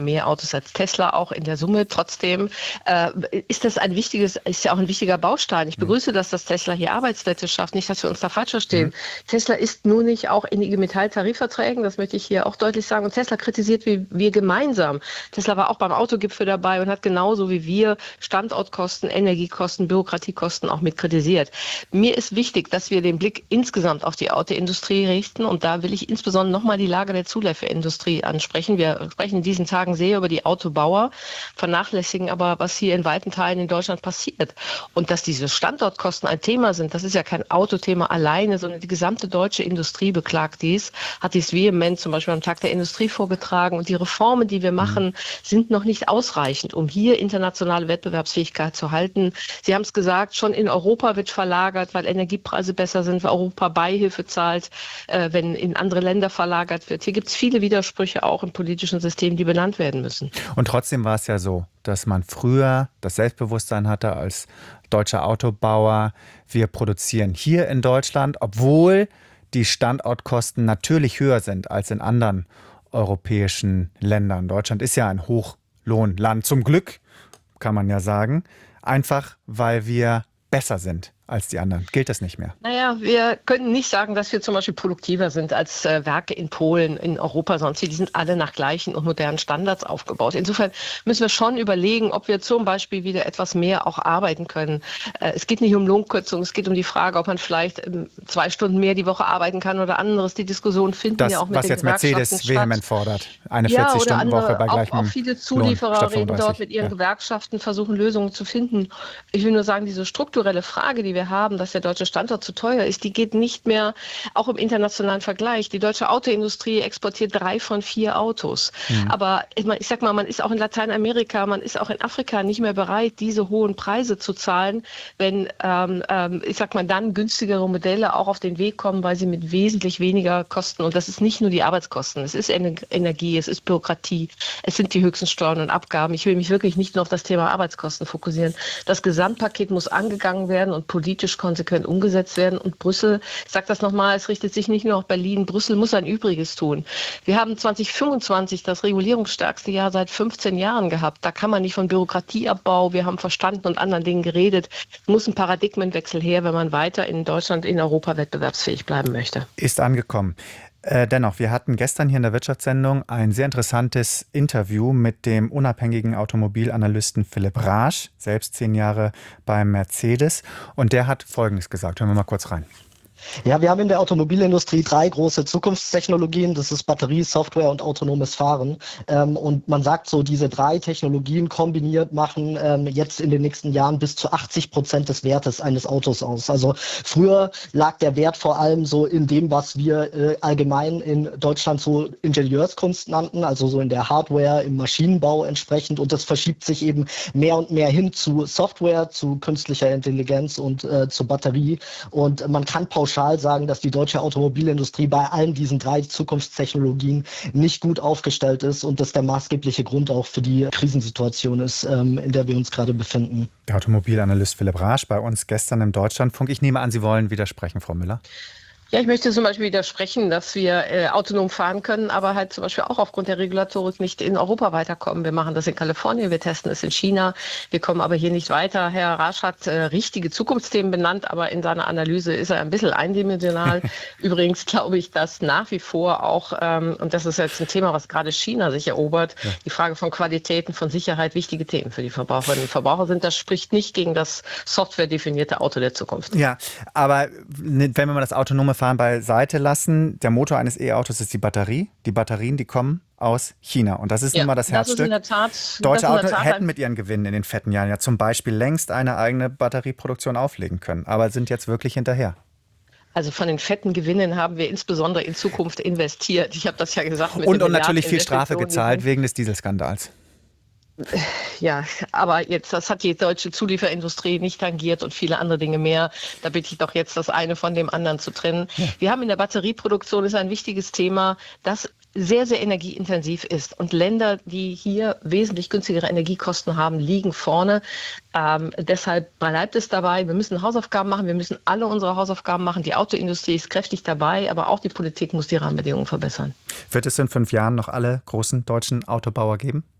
mehr Autos als Tesla auch in der Summe. Trotzdem ist das ist ja auch ein wichtiger Baustein. Ich begrüße, dass das Tesla hier Arbeitsplätze schafft. Nicht, dass wir uns da falsch verstehen. Tesla ist nur nicht auch in IG Metall-Tarifverträgen. Das möchte ich hier auch deutlich sagen. Und Tesla kritisiert wie wir gemeinsam. Tesla war auch beim Autogipfel dabei und hat genauso wie wir Standortkosten, Energiekosten, Bürokratiekosten auch mit kritisiert. Mir ist wichtig, dass wir den Blick insgesamt auf die Autoindustrie richten. Und da will ich insbesondere nochmal die Lage der Zulieferindustrie ansprechen. Wir sprechen in diesen Tagen sehr über die Autobauer, vernachlässigen aber, was hier in weiten Teilen in Deutschland passiert. Und dass diese Standortkosten ein Thema sind, das ist ja kein Autothema alleine, sondern die gesamte deutsche Industrie beklagt dies, hat dies vehement zum Beispiel am Tag der Industrie vorgetragen. Und die Reformen, die wir machen, sind noch nicht ausreichend, um hier internationale Wettbewerbsfähigkeit zu halten. Sie haben es gesagt, schon in Europa wird verlagert, weil Energiepreise besser sind, weil Europa Beihilfe zahlt, wenn in andere Länder verlagert wird. Hier gibt es viele Widersprüche auch im politischen System, die benannt werden müssen. Und trotzdem war es ja so, dass man früher das Selbstbewusstsein hatte als deutscher Autobauer, wir produzieren hier in Deutschland, obwohl die Standortkosten natürlich höher sind als in anderen europäischen Ländern. Deutschland ist ja ein Hochlohnland, zum Glück, kann man ja sagen, einfach weil wir besser sind als die anderen. Gilt das nicht mehr? Naja, wir können nicht sagen, dass wir zum Beispiel produktiver sind als Werke in Polen, in Europa, sonst die sind alle nach gleichen und modernen Standards aufgebaut. Insofern müssen wir schon überlegen, ob wir zum Beispiel wieder etwas mehr auch arbeiten können. Es geht nicht um Lohnkürzung, es geht um die Frage, ob man vielleicht 2 Stunden mehr die Woche arbeiten kann oder anderes. Die Diskussion finden das, ja auch mit den Gewerkschaften statt. Was jetzt Mercedes vehement fordert, eine 40-Stunden-Woche bei gleichem Auch viele Zulieferer Lohn, reden dort mit ihren Gewerkschaften, versuchen Lösungen zu finden. Ich will nur sagen, diese strukturelle Frage, die wir haben, dass der deutsche Standort zu teuer ist, die geht nicht mehr, auch im internationalen Vergleich. Die deutsche Autoindustrie exportiert 3 von 4 Autos. Aber ich sag mal, man ist auch in Lateinamerika, man ist auch in Afrika nicht mehr bereit, diese hohen Preise zu zahlen, wenn, ich sag mal, dann günstigere Modelle auch auf den Weg kommen, weil sie mit wesentlich weniger kosten. Und das ist nicht nur die Arbeitskosten, es ist Energie, es ist Bürokratie, es sind die höchsten Steuern und Abgaben. Ich will mich wirklich nicht nur auf das Thema Arbeitskosten fokussieren. Das Gesamtpaket muss angegangen werden und politisch konsequent umgesetzt werden. Und Brüssel, ich sage das nochmal, es richtet sich nicht nur auf Berlin, Brüssel muss ein Übriges tun. Wir haben 2025 das regulierungsstärkste Jahr seit 15 Jahren gehabt. Da kann man nicht von Bürokratieabbau, wir haben verstanden und anderen Dingen geredet. Es muss ein Paradigmenwechsel her, wenn man weiter in Deutschland, in Europa wettbewerbsfähig bleiben möchte. Ist angekommen. Dennoch, wir hatten gestern hier in der Wirtschaftssendung ein sehr interessantes Interview mit dem unabhängigen Automobilanalysten Philipp Raasch, selbst 10 Jahre beim Mercedes. Und der hat Folgendes gesagt. Hören wir mal kurz rein. Ja, wir haben in der Automobilindustrie 3 große Zukunftstechnologien. Das ist Batterie, Software und autonomes Fahren. Und man sagt so, diese 3 Technologien kombiniert machen jetzt in den nächsten Jahren bis zu 80% des Wertes eines Autos aus. Also früher lag der Wert vor allem so in dem, was wir allgemein in Deutschland so Ingenieurskunst nannten, also so in der Hardware, im Maschinenbau entsprechend. Und das verschiebt sich eben mehr und mehr hin zu Software, zu künstlicher Intelligenz und zur Batterie. Und man kann pauschal sagen, dass die deutsche Automobilindustrie bei allen diesen 3 Zukunftstechnologien nicht gut aufgestellt ist und das der maßgebliche Grund auch für die Krisensituation ist, in der wir uns gerade befinden. Der Automobilanalyst Philipp Raasch bei uns gestern im Deutschlandfunk. Ich nehme an, Sie wollen widersprechen, Frau Müller. Ja, ich möchte zum Beispiel widersprechen, dass wir autonom fahren können, aber halt zum Beispiel auch aufgrund der Regulatorik nicht in Europa weiterkommen. Wir machen das in Kalifornien, wir testen es in China, wir kommen aber hier nicht weiter. Herr Raasch hat richtige Zukunftsthemen benannt, aber in seiner Analyse ist er ein bisschen eindimensional. Übrigens glaube ich, dass nach wie vor auch, und das ist jetzt ein Thema, was gerade China sich erobert, die Frage von Qualitäten, von Sicherheit wichtige Themen für die Verbraucherinnen und Verbraucher sind. Das spricht nicht gegen das softwaredefinierte Auto der Zukunft. Ja, aber wenn wir mal das autonome Fahren beiseite lassen, der Motor eines E-Autos ist die Batterie. Die Batterien, die kommen aus China. Und das ist nun mal das Herzstück. Das ist in der Tat, Deutsche Autos hätten mit ihren Gewinnen in den fetten Jahren ja zum Beispiel längst eine eigene Batterieproduktion auflegen können, aber sind jetzt wirklich hinterher. Also von den fetten Gewinnen haben wir insbesondere in Zukunft investiert. Ich habe das ja gesagt. Und natürlich viel Strafe gezahlt wegen des Dieselskandals. Ja, aber jetzt, das hat die deutsche Zulieferindustrie nicht tangiert und viele andere Dinge mehr. Da bitte ich doch jetzt, das eine von dem anderen zu trennen. Ja. Wir haben in der Batterieproduktion, ist ein wichtiges Thema, das sehr, sehr energieintensiv ist. Und Länder, die hier wesentlich günstigere Energiekosten haben, liegen vorne. Deshalb bleibt es dabei. Wir müssen Hausaufgaben machen. Wir müssen alle unsere Hausaufgaben machen. Die Autoindustrie ist kräftig dabei, aber auch die Politik muss die Rahmenbedingungen verbessern. Wird es in 5 Jahren noch alle großen deutschen Autobauer geben?